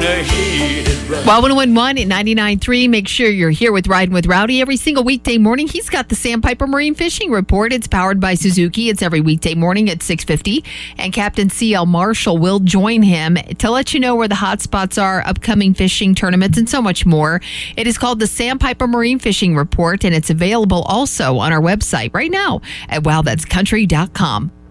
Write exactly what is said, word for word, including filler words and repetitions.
in a heated rush. Well, one oh one point one at ninety-nine point three. Make sure you're here with Riding with Rowdy every single weekday morning. He's got the Sandpiper Marine Fishing Report. It's powered by Suzuki. It's every weekday morning at six fifty. And Captain C L Marshall will join him to let you know where the hot spots are, upcoming fishing tournaments, and so much more. It is called the Sandpiper Marine Fishing Report, and it's available also on our website right now at wow that's country dot com.